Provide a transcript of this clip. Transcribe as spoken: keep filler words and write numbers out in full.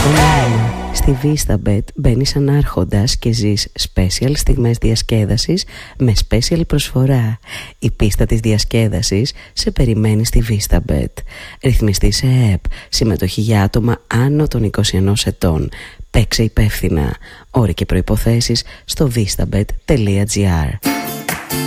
Στη VistaBet μπαίνεις ανάρχοντας και ζεις special στιγμές διασκέδασης με special προσφορά. Η πίστα της διασκέδασης σε περιμένει στη VistaBet. Ρυθμιστή σε ΕΕΠ. Συμμετοχή για άτομα άνω των είκοσι ενός ετών. Παίξε υπεύθυνα. Όροι και προϋποθέσεις στο vistabet τελεία gr.